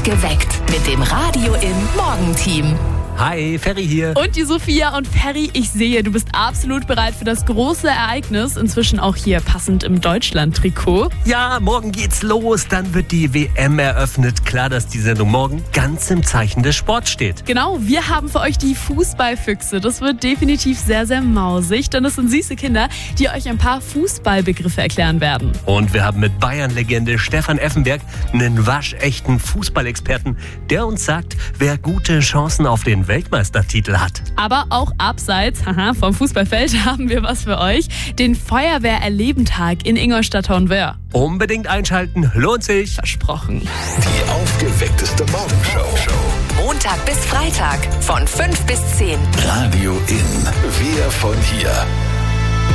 Geweckt mit dem Radio im Morgenteam. Hi, Ferry hier. Und die Sophia. Und Ferry, ich sehe, du bist absolut bereit für das große Ereignis. Inzwischen auch hier passend im Deutschland-Trikot. Ja, morgen geht's los. Dann wird die WM eröffnet. Klar, dass die Sendung morgen ganz im Zeichen des Sports steht. Genau, wir haben für euch die Fußballfüchse. Das wird definitiv sehr, sehr mausig, denn es sind süße Kinder, die euch ein paar Fußballbegriffe erklären werden. Und wir haben mit Bayern-Legende Stefan Effenberg einen waschechten Fußballexperten, der uns sagt, wer gute Chancen auf den Weltmeistertitel hat. Aber auch abseits vom Fußballfeld haben wir was für euch. Den Feuerwehr-Erlebentag in Ingolstadt-Tornwöhr. Unbedingt einschalten, lohnt sich. Versprochen. Die aufgeweckteste Morgenshow. Montag bis Freitag von 5 bis 10. Radio in. Wir von hier.